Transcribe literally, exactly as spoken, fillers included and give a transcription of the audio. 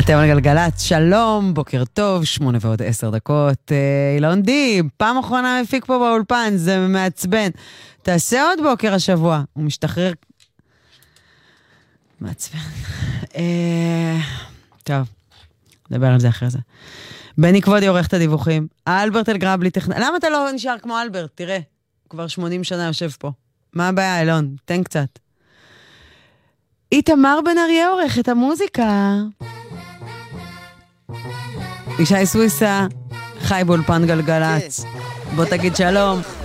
אתם על גלגלת, שלום, בוקר טוב, שמונה ועוד עשר דקות. אילון די, פעם אחרונה מפיק פה באולפן, זה מעצבן. תעשה עוד בוקר השבוע, הוא משתחרר. מעצבן. טוב, נדבר על זה אחרי זה. בני כבודי עורך את הדיווחים. אלברט אלגרבלי טכנאי. למה אתה לא נשאר כמו אלברט? תראה, כבר שמונים שנה יושב פה. מה הבעיה, אילון? תן קצת. איתמר בן אריה עורך את המוזיקה. ישי סוויסה, חי באולפן גלגלץ. בוא תגיד שלום.